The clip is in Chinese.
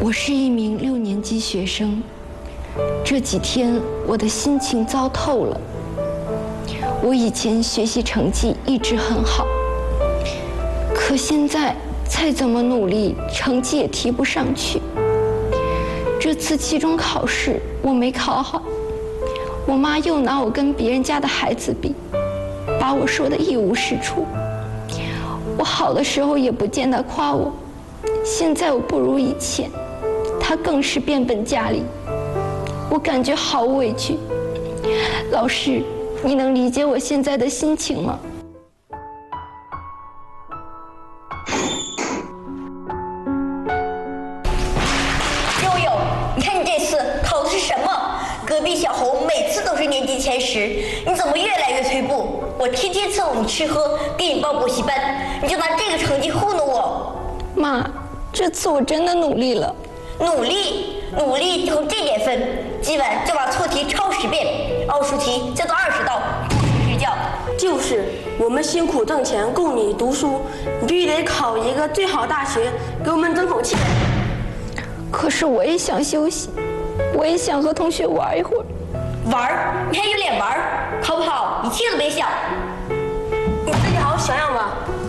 我是一名6年级学生，这几天我的心情糟透了。我以前学习成绩一直很好，可现在再怎么努力，成绩也提不上去。这次期中考试我没考好，我妈又拿我跟别人家的孩子比，把我说得一无是处。我好的时候也不见得夸我，现在我不如以前，她更是变本加厉，我感觉好委屈。老师，你能理解我现在的心情吗？ 悠悠，你看你这次考的是什么？隔壁小红每次都是年级前10，你怎么越来越退步？我天天伺候你吃喝，给你报补习班，你就拿这个成绩糊弄我？ 妈，这次我真的努力了。 努力就这点分，今晚就把错题抄10遍，奥数题叫做20道，不许睡觉。 就是我们辛苦挣钱供你读书，你必须得考一个最好大学，给我们争口气。 可是我也想休息，我也想和同学玩一会儿。 玩儿？你还有脸玩儿？考不好一切都别想。 你自己好好想想吧。